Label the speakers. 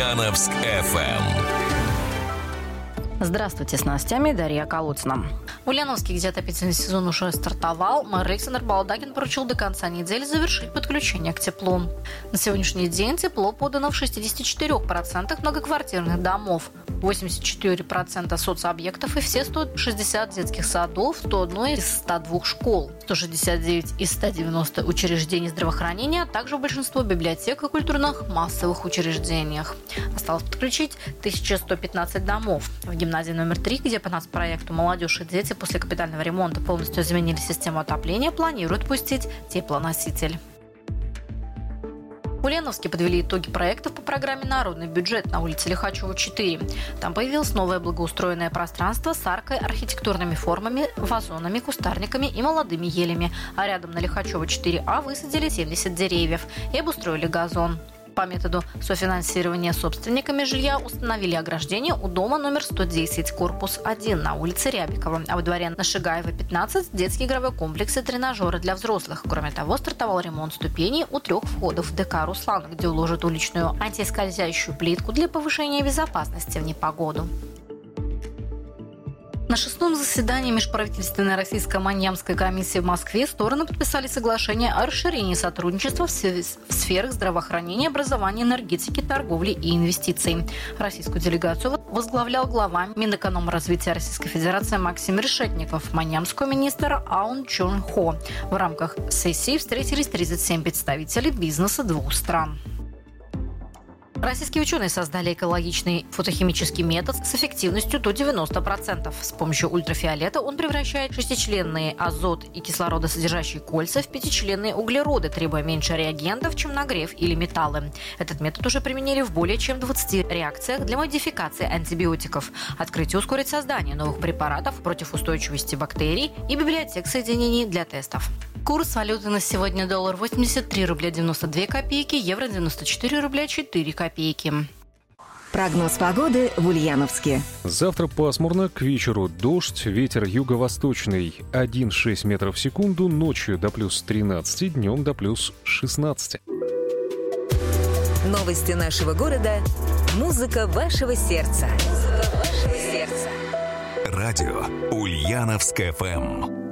Speaker 1: Ульяновск FM.
Speaker 2: Здравствуйте, с новостями Дарья Колодцина. В Ульяновске, где отопительный сезон уже стартовал, мэр Александр Балдакин поручил до конца недели завершить подключение к теплу. На сегодняшний день тепло подано в 64% многоквартирных домов, 84% соцобъектов и все 160 детских садов, 101 из 102 школ, 169 из 190 учреждений здравоохранения, а также большинство библиотек и культурных массовых учреждениях. Осталось подключить 1115 домов. В гимназии номер 3, где по нацпроекту «Молодежь и дети» после капитального ремонта полностью заменили систему отопления, планируют пустить теплоноситель. В Ульяновске подвели итоги проектов по программе «Народный бюджет» на улице Лихачева, 4. Там появилось новое благоустроенное пространство с аркой, архитектурными формами, вазонами, кустарниками и молодыми елями. А рядом на Лихачева, 4А высадили 70 деревьев и обустроили газон. По методу софинансирования собственниками жилья установили ограждение у дома номер 110, корпус 1 на улице Рябикова. А во дворе на Шигаева, 15 детский игровой комплекс и тренажеры для взрослых. Кроме того, стартовал ремонт ступеней у 3 входов в ДК «Руслан», где уложат уличную антискользящую плитку для повышения безопасности в непогоду. На 6-м заседании Межправительственной российско-маньямской комиссии в Москве стороны подписали соглашение о расширении сотрудничества в сферах здравоохранения, образования, энергетики, торговли и инвестиций. Российскую делегацию возглавлял глава Минэкономразвития Российской Федерации Максим Решетников, маньямского министра Аун Чон Хо. В рамках сессии встретились 37 представителей бизнеса 2 стран. Российские ученые создали экологичный фотохимический метод с эффективностью до 90%. С помощью ультрафиолета он превращает 6-членные азот и кислородосодержащие кольца в 5-членные углероды, требуя меньше реагентов, чем нагрев или металлы. Этот метод уже применили в более чем 20 реакциях для модификации антибиотиков. Открытие ускорит создание новых препаратов против устойчивости бактерий и библиотек соединений для тестов. Курс валюты на сегодня: доллар 83 рубля 92 копейки, евро 94 рубля 4 копейки.
Speaker 3: Прогноз погоды в Ульяновске.
Speaker 4: Завтра пасмурно, к вечеру дождь, ветер юго-восточный 1,6 метров в секунду, ночью до плюс 13, днем до плюс 16.
Speaker 3: Новости нашего города. Музыка вашего сердца.
Speaker 1: Радио Ульяновск FM.